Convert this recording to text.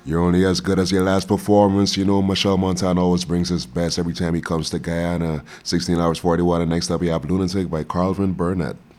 You're only as good as your last performance. You know, Michelle Montano always brings his best every time he comes to Guyana. 16 hours 41. And next up, we have Lunatic by Carlvin Burnett.